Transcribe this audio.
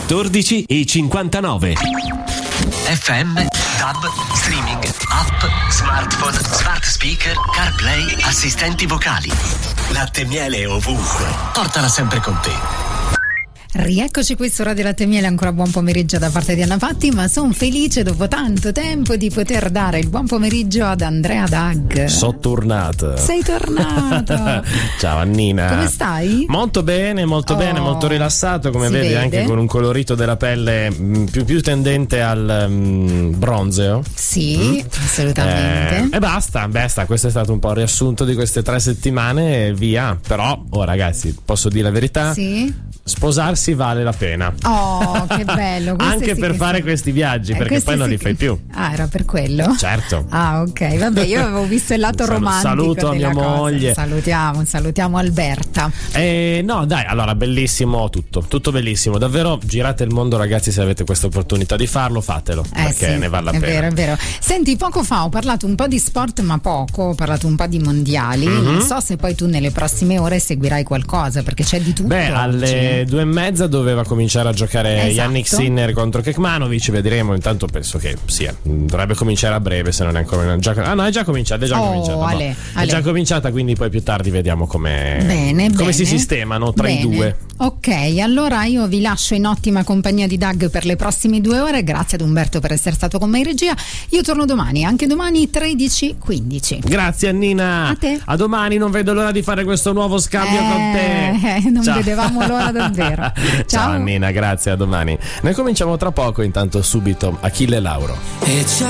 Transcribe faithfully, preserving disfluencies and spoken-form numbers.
quattordici e cinquantanove. F M, DAB, streaming, app, smartphone, smart speaker, CarPlay, assistenti vocali. Latte e miele ovunque. Portala sempre con te. Rieccoci qui su Radio Latte e Miele, ancora buon pomeriggio da parte di Anna Fatti, ma sono felice dopo tanto tempo di poter dare il buon pomeriggio ad Andrea Dag. Sono tornato. Sei tornato. Ciao Annina. Come stai? Molto bene, molto oh, bene, molto rilassato, come vedi, vede. Anche con un colorito della pelle mh, più, più tendente al mh, bronzeo. Sì, mm. assolutamente. Eh, e basta, basta, questo è stato un po' il riassunto di queste tre settimane e via. Però, oh ragazzi, posso dire la verità? Sì. Sposarsi vale la pena. Oh, che bello. Anche sì per fare sono... questi viaggi, eh, perché poi non sì li fai che... più. Ah, era per quello? Certo. Ah, ok, vabbè, io avevo visto il lato Sal- romantico. Saluto a mia cosa. moglie. Salutiamo, salutiamo Alberta. Eh, no, dai, allora, bellissimo tutto, tutto bellissimo. Davvero, girate il mondo, ragazzi, se avete questa opportunità di farlo, fatelo, eh, perché sì, ne vale la è pena. È vero, è vero. Senti, poco fa ho parlato un po' di sport, ma poco, ho parlato un po' di mondiali. Mm-hmm. Non so se poi tu nelle prossime ore seguirai qualcosa, perché c'è di tutto. Beh, alle due e mezza doveva cominciare a giocare esatto. Yannick Sinner contro Kekmanovic, vedremo. Intanto penso che sia, dovrebbe cominciare a breve, se non è ancora già, ah no, è già cominciata, è già oh, cominciata, ale, no. ale. È già cominciata, quindi poi più tardi vediamo come bene, come bene. si sistemano tra bene. i due. Ok, allora io vi lascio in ottima compagnia di Dag per le prossime due ore. Grazie ad Umberto per essere stato con me in regia. Io torno domani, anche domani tredici quindici. Grazie Annina. A te. A domani, non vedo l'ora di fare questo nuovo scambio eh, con te. Eh, non Ciao. vedevamo l'ora davvero. Ciao. Ciao Annina, grazie, a domani. Noi cominciamo tra poco, intanto subito Achille Lauro.